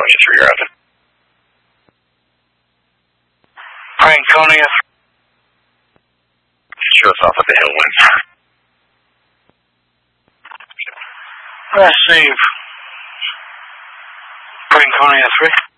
3, you're out. Franconia. Show us off at the hill win. Let's save. Franconia 3.